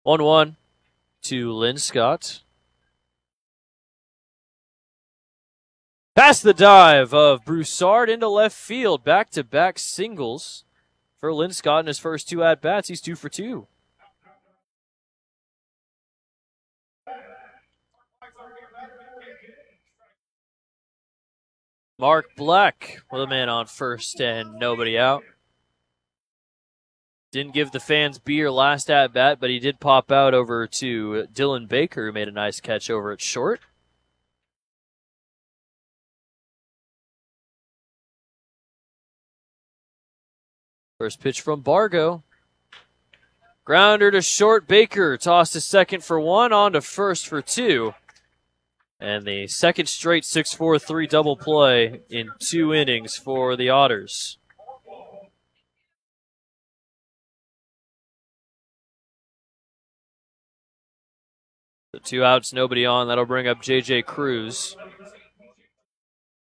1-1 to Lynn Scott. Past the dive of Broussard into left field. Back-to-back singles for Lynn Scott in his first two at-bats. He's 2 for 2. Mark Black with a man on first and nobody out. Didn't give the fans beer last at-bat, but he did pop out over to Dylan Baker, who made a nice catch over at short. First pitch from Bargo. Grounder to short. Baker tossed to second for 1, on to first for 2. And the second straight 6-4-3 double play in 2 innings for the Otters. The 2 outs, nobody on. That'll bring up J.J. Cruz.